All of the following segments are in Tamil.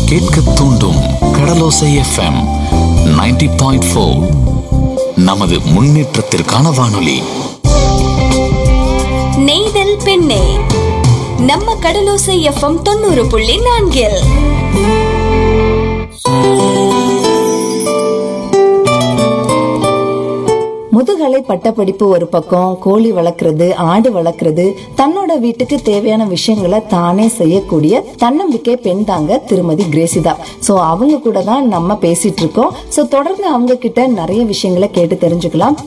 கேட்க தூண்டும் கடலோசை எஃப்எம் 90.4. நமது முன்னேற்றத்திற்கான வானொலி. நெய்தல் பெண்ணே, நம்ம கடலோசை எஃப்எம் 90.4. முதுகலை பட்டப்படிப்பு ஒரு பக்கம், கோழி வளர்க்கறது, ஆடு வளர்க்கறது, தன்னோட வீட்டுக்கு தேவையான விஷயங்களை தானே செய்யக்கூடிய தன்னம்பிக்கை பெண் தாங்க திருமதி கிரேசிதா. சோ அவங்க கூட தான் நம்ம பேசிட்டு இருக்கோம். சோ தொடர்ந்து அவங்க கிட்ட நிறைய விஷயங்களை கேட்டு தெரிஞ்சுக்கலாம்.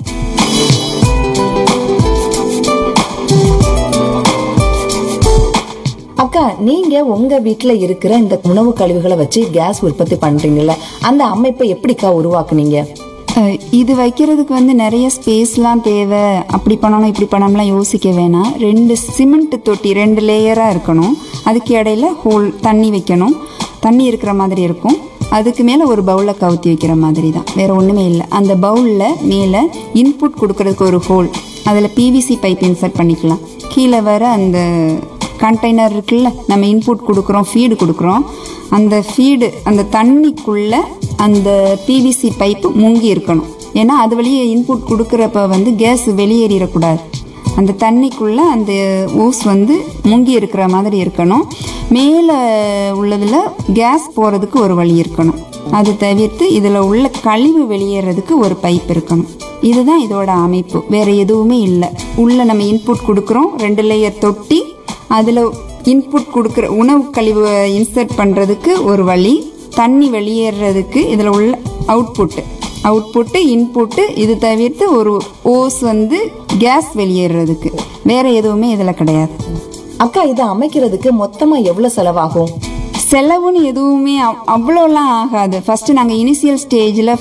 அக்கா, நீங்க உங்க வீட்டுல இருக்கிற இந்த உணவு கழிவுகளை வச்சு கேஸ் உற்பத்தி பண்றீங்கல்ல, அந்த அமைப்பை எப்படிக்கா உருவாக்குனீங்க? இது வைக்கிறதுக்கு நிறைய ஸ்பேஸ்லாம் தேவை. அப்படி பண்ணணும் இப்படி பண்ணணும்லாம் யோசிக்க வேணாம். 2 சிமெண்ட் தொட்டி 2 லேயராக இருக்கணும். அதுக்கு இடையில ஹோல் தண்ணி வைக்கணும். தண்ணி இருக்கிற மாதிரி இருக்கும். அதுக்கு மேலே ஒரு பவுலில் கவுத்தி வைக்கிற மாதிரி தான், வேறு ஒன்றுமே இல்லை. அந்த பவுலில் மேலே இன்புட் கொடுக்கறதுக்கு ஒரு ஹோல், அதில் பிவிசி பைப் இன்சர்ட் பண்ணிக்கலாம். கீழே வர அந்த கண்டெய்னர் இருக்குல்ல, நம்ம இன்புட் கொடுக்குறோம், ஃபீடு கொடுக்குறோம். அந்த ஃபீடு அந்த தண்ணிக்குள்ளே அந்த பிவிசி பைப்பு முங்கி இருக்கணும். ஏன்னா அது வழியே இன்புட் கொடுக்குறப்ப கேஸ் வெளியேறிடக்கூடாது. அந்த தண்ணிக்குள்ளே அந்த ஓஸ் முங்கி இருக்கிற மாதிரி இருக்கணும். மேலே உள்ளதில் கேஸ் போகிறதுக்கு ஒரு வழி இருக்கணும். அது தவிர்த்து இதில் உள்ள கழிவு வெளியேறதுக்கு ஒரு பைப் இருக்கணும். இதுதான் இதோட அமைப்பு, வேறு எதுவுமே இல்லை. உள்ளே நம்ம இன்புட் கொடுக்குறோம், 2 லேயர் தொட்டி, அதில் இன்புட் கொடுக்குற உணவு கழிவு இன்சர்ட் பண்ணுறதுக்கு ஒரு வழி, தண்ணி வெளியேறதுக்கு இதில் உள்ள அவுட்புட்டு இன்புட்டு, இது தவிர்த்து ஒரு ஓஸ் கேஸ் வெளியேறதுக்கு. வேற எதுவுமே இதில் கிடையாது. அக்கா, இதை அமைக்கிறதுக்கு மொத்தமா எவ்வளவு செலவாகும்? செலவுன்னு எதுவுமே அவ்வளோலாம் ஆகாது. ஃபர்ஸ்ட் நாங்கள் இனிஷியல் ஸ்டேஜில்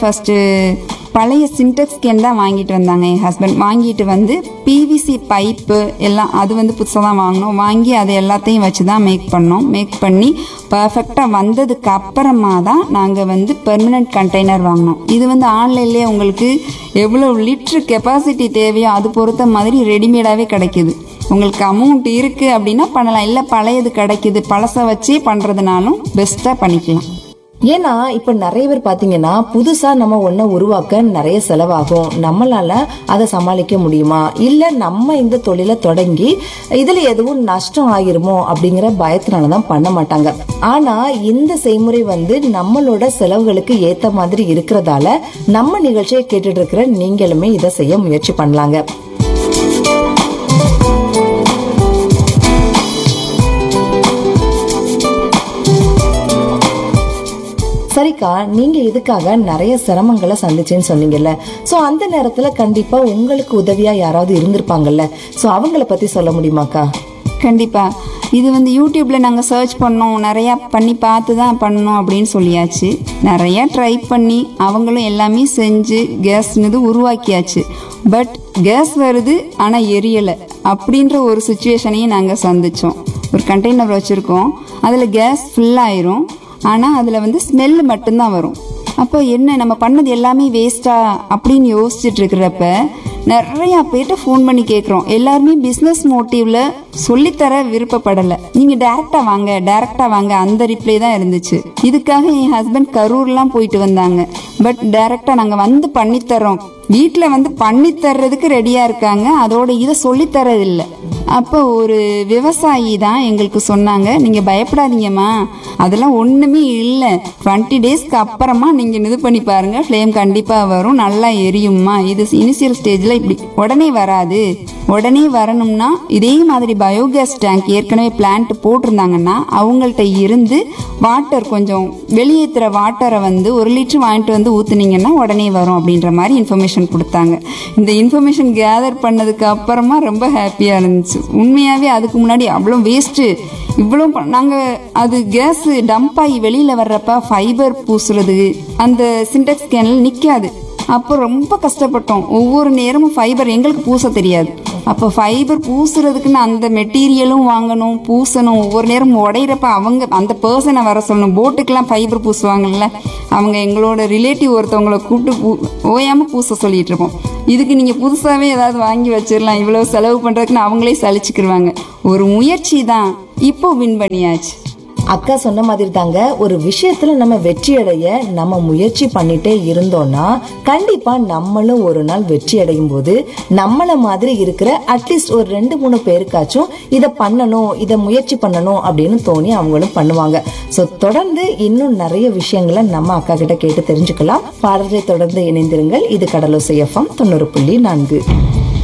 பழைய சின்டெக்ஸ் கேன் தான் வாங்கிட்டு வந்தாங்க என் ஹஸ்பண்ட். வாங்கிட்டு பிவிசி பைப்பு எல்லாம் அது புதுசாக தான் வாங்கினோம். வாங்கி அதை எல்லாத்தையும் வச்சு தான் மேக் பண்ணி பர்ஃபெக்டாக வந்ததுக்கு அப்புறமா தான் நாங்கள் பெர்மனன்ட் கண்டெய்னர் வாங்கினோம். இது ஆன்லைன்லேயே உங்களுக்கு எவ்வளோ லிட்ரு கெப்பாசிட்டி தேவையோ அது பொறுத்த மாதிரி ரெடிமேடாகவே கிடைக்குது. உங்களுக்கு அமௌண்ட் இருக்குது அப்படின்னா பண்ணலாம், இல்லை பழையது கிடைக்குது, பழசை வச்சே பண்ணுறதுனாலும் பெஸ்ட்டாக பண்ணிக்கலாம். ஏன்னா இப்ப நிறைய பேர் பாத்தீங்கன்னா புதுசா நம்ம ஒன்ன உருவாக்க நிறைய செலவாகும், நம்மளால அதை சமாளிக்க முடியுமா, இல்ல நம்ம இந்த தொழிலை தொடங்கி இதுல எதுவும் நஷ்டம் ஆகிருமோ அப்படிங்கிற பயத்தினாலதான் பண்ண மாட்டாங்க. ஆனா இந்த செய்முறை நம்மளோட செலவுகளுக்கு ஏத்த மாதிரி இருக்கிறதால நம்ம நிகழ்ச்சியை கேட்டுட்டு இருக்கிற நீங்களுமே இதை செய்ய முயற்சி பண்ணலாங்க. சரிக்கா, நீங்க இதுக்காக நிறைய சிரமங்களை சந்திச்சேன்னு சொன்னீங்கல்ல, சோ அந்த நேரத்துல கண்டிப்பா உங்களுக்கு உதவியா யாராவது இருந்திருப்பாங்கல்ல, சோ அவங்கள பத்தி சொல்ல முடியுமாக்கா? கண்டிப்பா. இது யூடியூப்ல நாங்கள் சர்ச் பண்ணோம், நிறையா பண்ணி பார்த்து தான் பண்ணோம் அப்படின்னு சொல்லியாச்சு. நிறையா ட்ரை பண்ணி அவங்களும் எல்லாமே செஞ்சு கேஸ்னது உருவாக்கியாச்சு. பட் கேஸ் வருது ஆனால் எரியலை அப்படின்ற ஒரு சுச்சுவேஷனையும் நாங்கள் சந்தித்தோம். ஒரு கண்டெய்னர் வச்சுருக்கோம், அதில் கேஸ் ஃபுல்லாயிரும், ஆனால் அதில் ஸ்மெல்லு மட்டும்தான் வரும். அப்போ என்ன நம்ம பண்ணது எல்லாமே வேஸ்டா அப்படின்னு யோசிச்சுட்டு இருக்கிறப்ப நிறையா பேர்கிட்ட ஃபோன் பண்ணி கேட்குறோம். எல்லாருமே பிஸ்னஸ் மோட்டிவ்ல சொல்லித்தர விருப்பப்படலை. நீங்கள் டேரெக்டாக வாங்க அந்த ரிப்ளை தான் இருந்துச்சு. இதுக்காக என் ஹஸ்பண்ட் கரூர்லாம் போயிட்டு வந்தாங்க. பட் டேரெக்டாக நாங்கள் பண்ணித்தரோம், வீட்டில் பண்ணித்தர்றதுக்கு ரெடியாக இருக்காங்க, அதோட இதை சொல்லித்தரதில்லை. அப்போ ஒரு விவசாயி தான் எங்களுக்கு சொன்னாங்க, நீங்கள் பயப்படாதீங்கம்மா, அதெல்லாம் ஒன்றுமே இல்லை, 20 டேஸ்க்கு அப்புறமா நீங்கள் இது பண்ணி பாருங்கள், ஃப்ளேம் கண்டிப்பாக வரும், நல்லா எரியும்மா. இது இனிஷியல் ஸ்டேஜில் இப்படி உடனே வராது. உடனே வரணும்னா இதே மாதிரி பயோகேஸ் டேங்க் ஏற்கனவே பிளான்ட் போட்டிருந்தாங்கன்னா அவங்கள்ட்ட இருந்து வாட்டர் கொஞ்சம் வெளியேற்றுற வாட்டரை 1 லிட்டர் வாங்கிட்டு ஊற்றுனீங்கன்னா உடனே வரும் அப்படின்ற மாதிரி இன்ஃபர்மேஷன் கொடுத்தாங்க. இந்த இன்ஃபர்மேஷன் கேதர் பண்ணதுக்கு அப்புறமா ரொம்ப ஹாப்பியாக இருந்துச்சு. உண்மையாகவே அதுக்கு முன்னாடி அவ்வளோ வேஸ்ட்டு, இவ்வளோ நாங்கள் அது கேஸ் டம்ப் ஆகி வெளியில் வர்றப்ப ஃபைபர் பூசுறது அந்த சின்டெக்ஸ் கேனில் நிற்காது. அப்போ ரொம்ப கஷ்டப்பட்டோம். ஒவ்வொரு நேரமும் ஃபைபர் எங்களுக்கு பூச தெரியாது. அப்போ ஃபைபர் பூசுறதுக்குன்னு அந்த மெட்டீரியலும் வாங்கணும், பூசணும். ஒவ்வொரு நேரம் உடையிறப்ப அவங்க அந்த பர்சனை வர சொல்லணும். போட்டுக்கெல்லாம் ஃபைபர் பூசுவாங்கல்ல, அவங்க எங்களோட ரிலேட்டிவ் ஒருத்தவங்களை கூப்பிட்டு ஓயாமல் பூச சொல்லிட்டு இருப்போம். இதுக்கு நீங்கள் புதுசாகவே ஏதாவது வாங்கி வச்சிடலாம், இவ்வளோ செலவு பண்ணுறதுக்குன்னு அவங்களே சலிச்சுக்கிடுவாங்க. ஒரு முயற்சி தான், இப்போ வின் பண்ணியாச்சு. அக்கா சொன்ன மாதிரி தாங்க, ஒரு விஷயத்துல நம்ம வெற்றி அடைய நம்ம முயற்சி பண்ணிட்டே இருந்தோம்னா கண்டிப்பா நம்மளும் ஒரு நாள் வெற்றி அடையும் போது நம்மள மாதிரி இருக்கிற அட்லீஸ்ட் ஒரு 2-3 பேருக்காச்சும் இத பண்ணணும், இத முயற்சி பண்ணணும் அப்படின்னு தோணி அவங்களும் பண்ணுவாங்க. சோ தொடர்ந்து இன்னும் நிறைய விஷயங்களை நம்ம அக்கா கிட்ட கேட்டு தெரிஞ்சுக்கலாம். பாடல்களை தொடர்ந்து இணைந்திருங்கள். இது கடலோசை FM 90.4.